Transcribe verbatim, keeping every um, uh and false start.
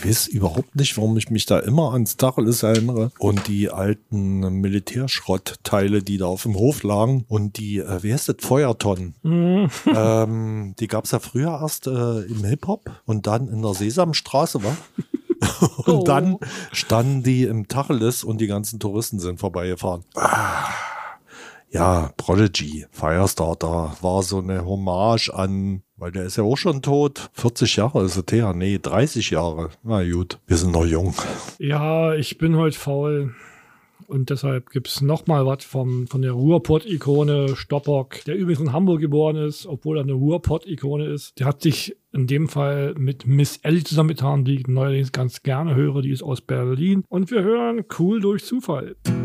Ich weiß überhaupt nicht, warum ich mich da immer ans Tacheles erinnere und die alten Militärschrottteile, die da auf dem Hof lagen und die, äh, wie heißt das, Feuertonnen. Mhm. ähm, die gab es ja früher erst äh, im Hip-Hop und dann in der Sesamstraße, wa? Und Oh. dann standen die im Tacheles und die ganzen Touristen sind vorbeigefahren. Ah. Ja, Prodigy, Firestarter, war so eine Hommage an, weil der ist ja auch schon tot, vierzig Jahre ist es her, nee, dreißig Jahre. Na gut, wir sind noch jung. Ja, ich bin heute faul. Und deshalb gibt es nochmal was vom, von der Ruhrpott-Ikone Stoppock, der übrigens in Hamburg geboren ist, obwohl er eine Ruhrpott-Ikone ist. Der hat sich in dem Fall mit Miss Ellie zusammengetan, die ich neuerdings ganz gerne höre. Die ist aus Berlin. Und wir hören Cool durch Zufall.